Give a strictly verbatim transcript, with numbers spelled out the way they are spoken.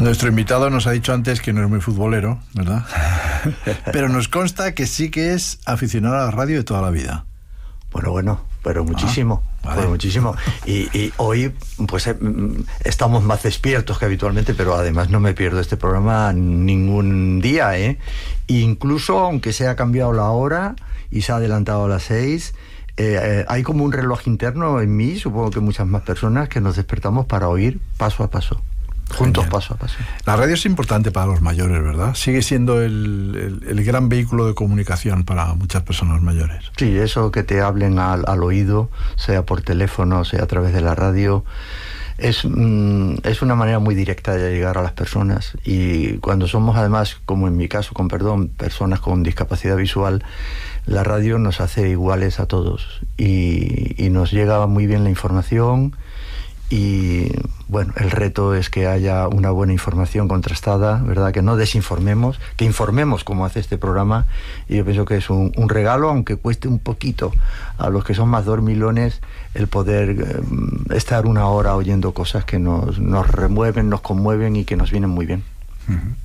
Nuestro invitado nos ha dicho antes que no es muy futbolero, ¿verdad? Pero nos consta que sí que es aficionado a la radio de toda la vida. Bueno, bueno, pero muchísimo, ah, vale. pero muchísimo. Y, y hoy, pues, eh, estamos más despiertos que habitualmente, pero además no me pierdo este programa ningún día, ¿eh? Incluso, aunque se ha cambiado la hora y se ha adelantado a las seis, eh, eh, hay como un reloj interno en mí, supongo que muchas más personas, que nos despertamos para oír paso a paso. Juntos, Genial. paso a paso. La radio es importante para los mayores, ¿verdad? Sigue siendo el, el, el gran vehículo de comunicación para muchas personas mayores. Sí, eso que te hablen al, al oído, sea por teléfono, sea a través de la radio, es, mm, es una manera muy directa de llegar a las personas. Y cuando somos, además, como en mi caso, con perdón, personas con discapacidad visual, la radio nos hace iguales a todos y, y nos llega muy bien la información. Y bueno, el reto es que haya una buena información contrastada, ¿verdad? Que no desinformemos, que informemos como hace este programa. Y yo pienso que es un, un regalo, aunque cueste un poquito a los que son más dormilones, el poder eh, estar una hora oyendo cosas que nos, nos remueven, nos conmueven y que nos vienen muy bien. Uh-huh.